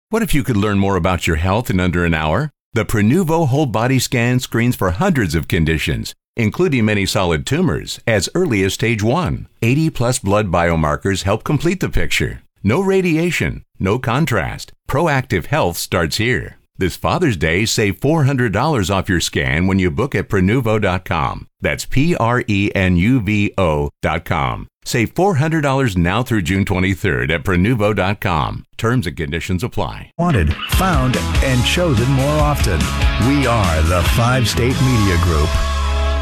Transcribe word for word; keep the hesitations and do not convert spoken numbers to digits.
What if you could learn more about your health in under an hour? The Prenuvo Whole Body Scan screens for hundreds of conditions, including many solid tumors, as early as stage one. eighty plus blood biomarkers help complete the picture. No radiation, no contrast. Proactive health starts here. This Father's Day, save four hundred dollars off your scan when you book at Prenuvo dot com. That's P R E N U V O dot com. Save four hundred dollars now through June twenty-third at Prenuvo dot com. Terms and conditions apply. Wanted, found, and chosen more often. We are the Five State Media Group.